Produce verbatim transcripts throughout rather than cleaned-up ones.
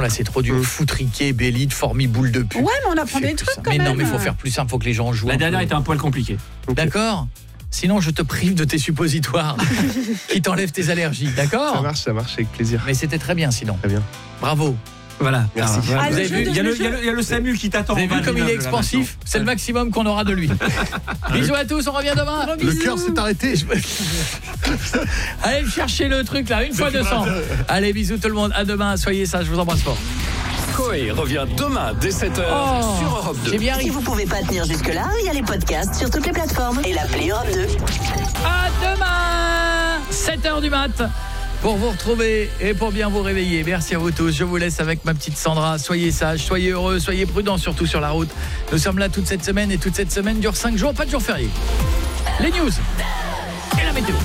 pas, c'est trop dur. Mmh. Foutriquet, Bélite, Formiboule de pute. Ouais, mais on apprend des trucs quand mais même. Mais non, mais il faut faire plus simple, il faut que les gens jouent. La dernière était un poil compliquée. Okay. D'accord. Sinon, je te prive de tes suppositoires qui t'enlèvent tes allergies, d'accord ? Ça marche, ça marche, avec plaisir. Mais c'était très bien, sinon. Très bien. Bravo. Voilà. Merci. Ah, ah, vous avez vu, vu, il y, le y, y a le SAMU qui t'attend. Vous avez vu comme il est expansif ? C'est le maximum qu'on aura de lui. Bisous à tous, on revient demain. Le cœur s'est arrêté. Allez chercher le truc là, une fois deux cents. Allez, bisous tout le monde, à demain, soyez sages, je vous embrasse fort. Coé revient demain dès sept heures oh, sur Europe deux. Bien si vous pouvez pas tenir jusque-là, il y a les podcasts sur toutes les plateformes et l'appli Europe deux. À demain, sept heures du mat, pour vous retrouver et pour bien vous réveiller. Merci à vous tous. Je vous laisse avec ma petite Sandra. Soyez sages, soyez heureux, soyez prudents, surtout sur la route. Nous sommes là toute cette semaine et toute cette semaine dure cinq jours, pas de jour férié. Les news et la météo.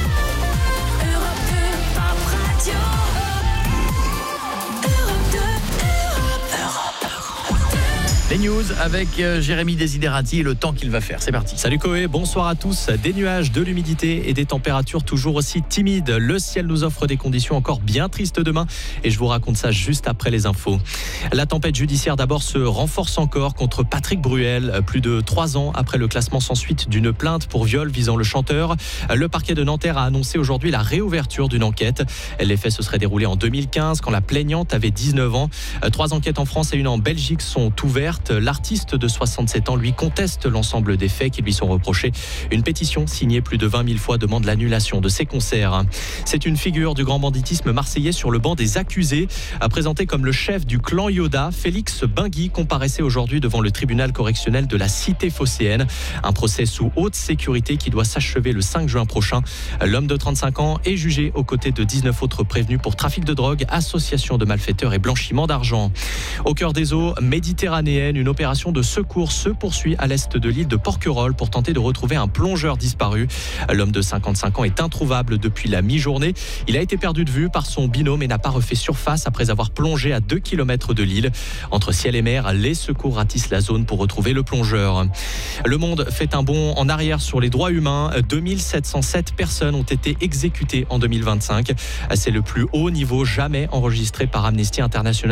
Les news avec euh, Jérémy Desiderati et le temps qu'il va faire. C'est parti. Salut Coé, bonsoir à tous. Des nuages, de l'humidité et des températures toujours aussi timides. Le ciel nous offre des conditions encore bien tristes demain et je vous raconte ça juste après les infos. La tempête judiciaire d'abord se renforce encore contre Patrick Bruel. Plus de trois ans après le classement sans suite d'une plainte pour viol visant le chanteur, le parquet de Nanterre a annoncé aujourd'hui la réouverture d'une enquête. Les faits se seraient déroulés en deux mille quinze quand la plaignante avait dix-neuf ans. Trois enquêtes en France et une en Belgique sont ouvertes. L'artiste de soixante-sept ans lui conteste l'ensemble des faits qui lui sont reprochés. Une pétition signée plus de vingt mille fois demande l'annulation de ses concerts. C'est une figure du grand banditisme marseillais sur le banc des accusés. Présenté comme le chef du clan Yoda, Félix Bingui comparaissait aujourd'hui devant le tribunal correctionnel de la cité phocéenne. Un procès sous haute sécurité qui doit s'achever le cinq juin prochain. L'homme de trente-cinq ans est jugé aux côtés de dix-neuf autres prévenus pour trafic de drogue, association de malfaiteurs et blanchiment d'argent. Au cœur des eaux méditerranéennes, une opération de secours se poursuit à l'est de l'île de Porquerolles pour tenter de retrouver un plongeur disparu. L'homme de cinquante-cinq ans est introuvable depuis la mi-journée. Il a été perdu de vue par son binôme et n'a pas refait surface après avoir plongé à deux kilomètres de l'île. Entre ciel et mer, les secours ratissent la zone pour retrouver le plongeur. Le monde fait un bond en arrière sur les droits humains. deux mille sept cent sept personnes ont été exécutées en deux mille vingt-cinq. C'est le plus haut niveau jamais enregistré par Amnesty International.